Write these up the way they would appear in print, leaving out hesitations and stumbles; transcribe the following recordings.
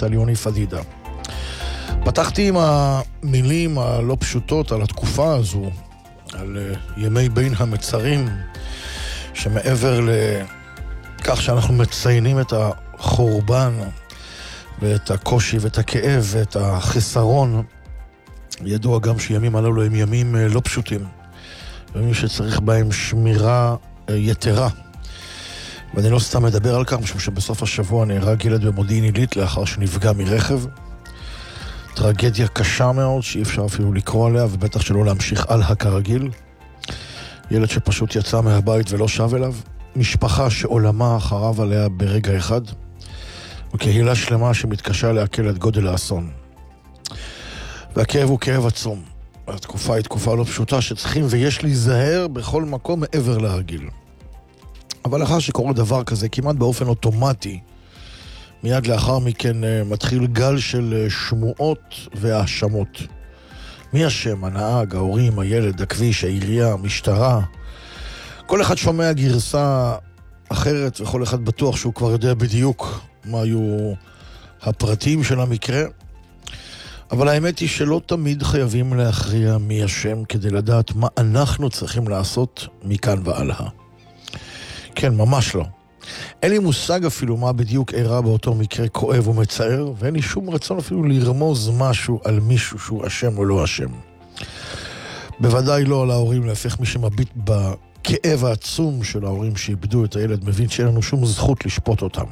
על יוני פדידה. פתחתי עם המילים הלא פשוטות על התקופה הזו, על ימי בין המצרים, שמעבר לכך שאנחנו מציינים את החורבן ואת הקושי ואת הכאב ואת החסרון, ידוע גם שימים הללו הם ימים לא פשוטים, ימים שצריך בהם שמירה יתרה. ואני לא סתם מדבר על כך, משום שבסוף השבוע נהרג ילד במודיעין עילית לאחר שנפגע מרכב. טרגדיה קשה מאוד שאי אפשר אפילו לקרוא עליה, ובטח שלא להמשיך על הכרגיל. ילד שפשוט יצא מהבית ולא שב אליו. משפחה שעולמה חרב עליה ברגע אחד. וקהילה שלמה שמתקשה להקל את גודל האסון. והכאב הוא כאב עצום. התקופה היא תקופה לא פשוטה שצריכים ויש להיזהר בכל מקום מעבר לרגיל. אבל לאחר שקורה דבר כזה כמעט באופן אוטומטי, מיד לאחר מכן מתחיל גל של שמועות והאשמות. מי אשם? הנהג, ההורים, הילד, הכביש, העירייה, המשטרה. כל אחד שומע גרסה אחרת וכל אחד בטוח שהוא כבר יודע בדיוק מה היו הפרטים של המקרה. אבל האמת היא שלא תמיד חייבים להכריע מי אשם כדי לדעת מה אנחנו צריכים לעשות מכאן והלאה. כן, ממש לא. אין לי מושג אפילו מה בדיוק אירע באותו מקרה כואב ומצער, ואין לי שום רצון אפילו לרמוז משהו על מישהו שהוא אשם או לא אשם. בוודאי לא על ההורים, להפך מי שמביט בכאב העצום של ההורים שאיבדו את הילד, מבין שאין לנו שום זכות לשפוט אותם.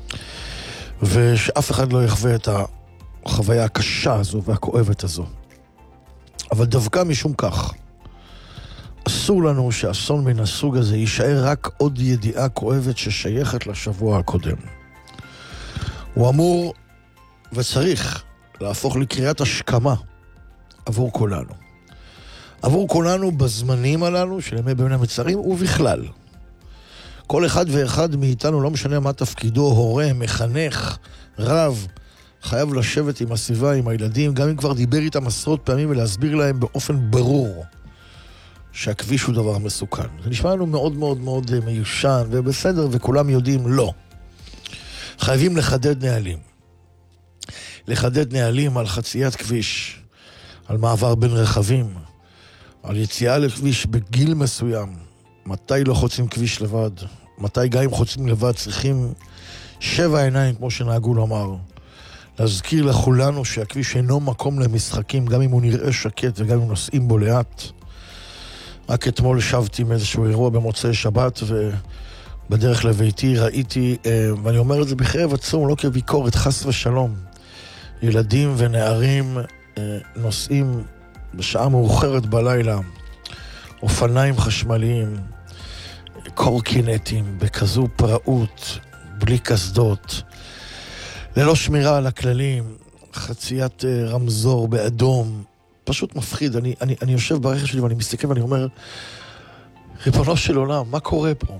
ושאף אחד לא יחווה את החוויה הקשה הזו והכואבת הזו. אבל דווקא משום כך, אסור לנו שאסון מן הסוג הזה יישאר רק עוד ידיעה כואבת ששייכת לשבוע הקודם. הוא אמור וצריך להפוך לקריאת השכמה עבור כולנו. עבור כולנו בזמנים הללו של ימי בין המצרים ובכלל. כל אחד ואחד מאיתנו, לא משנה מה תפקידו, הורה, מחנך, רב, חייב לשבת עם הסביבה, עם הילדים, גם אם כבר דיבר איתם עשרות פעמים ולהסביר להם באופן ברור שהכביש הוא דבר מסוכן. זה נשמע לנו מאוד מאוד מאוד מיושן ובסדר, וכולם יודעים לא. חייבים לחדד נהלים. לחדד נהלים על חציית כביש, על מעבר בין רכבים, על יציאה לכביש בגיל מסוים, מתי לא חוצים כביש לבד, מתי גם אם חוצים לבד צריכים 7 עיניים כמו שנהגו לומר. להזכיר לכולנו שהכביש אינו מקום למשחקים, גם אם הוא נראה שקט וגם אם נוסעים בו לאט. רק אתמול שבתי מאיזשהו אירוע במוצאי שבת, ובדרך לביתי ראיתי, ואני אומר את זה בכאב עצום, לא כביקורת, חס ושלום, ילדים ונערים נוסעים בשעה מאוחרת בלילה, אופניים חשמליים, קורקינטים, בכזו פראות, בלי קסדות, ללא שמירה על הכללים, חציית רמזור באדום, פשוט מפחיד. אני יושב ברכב שלי ואני מסתכל ואני אומר, ריבונו של עולם, מה קורה פה?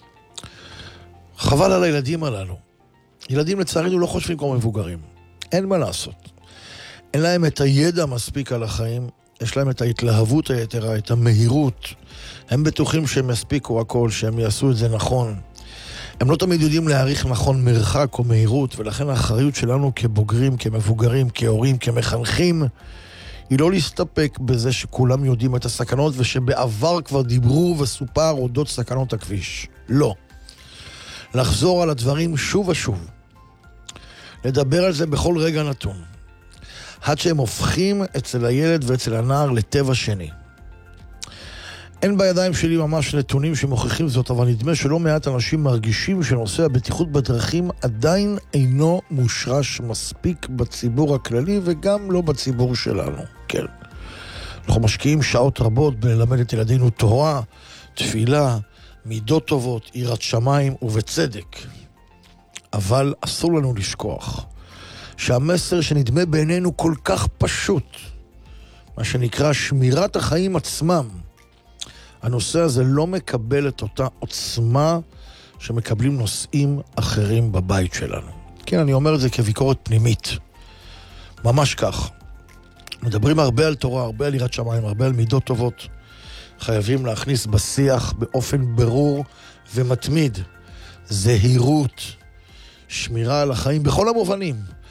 חבל על הילדים הללו. ילדים לצערנו לא חושבים כמו מבוגרים. אין מה לעשות. אין להם את הידע מספיק על החיים, יש להם את ההתלהבות היתרה, את המהירות. הם בטוחים שהם יספיקו הכל, שהם יעשו את זה נכון. הם לא תמיד יודעים להעריך נכון מרחק או מהירות, ולכן האחריות שלנו כבוגרים, כמבוגרים, כהורים, כמחנכים, היא לא להסתפק בזה שכולם יודעים את הסכנות, ושבעבר כבר דיברו וסופר אודות סכנות הכביש. לא. לחזור על הדברים שוב ושוב. לדבר על זה בכל רגע נתון. עד שהם הופכים אצל הילד ואצל הנער לטבע שני. אין בידיים שלי ממש נתונים שמוכיחים זאת, אבל נדמה שלא מעט אנשים מרגישים שנושא הבטיחות בדרכים עדיין אינו מושרש מספיק בציבור הכללי וגם לא בציבור שלנו. כן. אנחנו משקיעים שעות רבות בללמד את ילדינו תורה, תפילה, מידות טובות, יראת שמיים ובצדק. אבל אסור לנו לשכוח שהמסר שנדמה בעינינו כל כך פשוט, מה שנקרא שמירת החיים עצמם, הנושא הזה לא מקבל את אותה עוצמה שמקבלים נושאים אחרים בבית שלנו. כן, אני אומר את זה כביקורת פנימית. ממש כך. מדברים הרבה על תורה, הרבה על יראת שמיים, הרבה על מידות טובות. חייבים להכניס בשיח באופן ברור ומתמיד. זהירות, שמירה על החיים בכל המובנים.